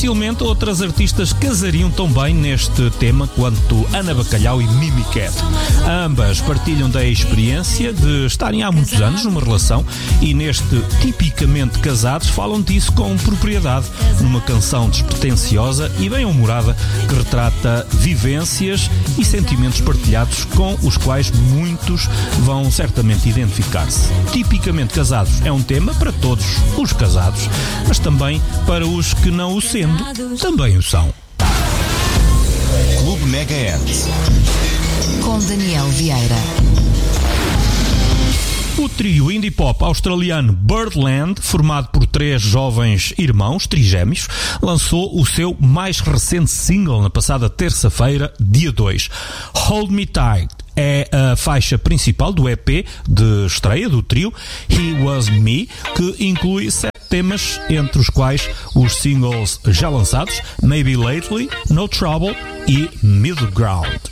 Dificilmente outras artistas casariam tão bem neste tema quanto Ana Bacalhau e Mimi Cat. Ambas partilham da experiência de estarem há muitos anos numa relação e neste Tipicamente Casados falam disso com propriedade, numa canção despretensiosa e bem-humorada que retrata vivências e sentimentos partilhados com os quais muitos vão certamente identificar-se. Tipicamente Casados é um tema para todos os casados, mas também para os que não o sendo, também o são. Clube Mega Hits com Daniel Vieira. O trio indie pop australiano Birdland, formado por 3 jovens irmãos, trigêmeos, lançou o seu mais recente single na passada terça-feira, dia 2. Hold Me Tight é a faixa principal do EP de estreia do trio He Was Me, que inclui 7 temas, entre os quais os singles já lançados Maybe Lately, No Trouble e Middle Ground.